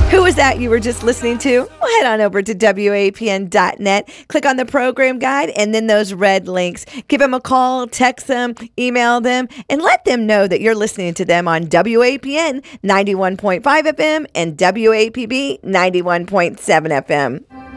Who was that you were just listening to? Well, head on over to WAPN.net, click on the program guide, and then those red links. Give them a call, text them, email them, and let them know that you're listening to them on WAPN 91.5 FM and WAPB 91.7 FM.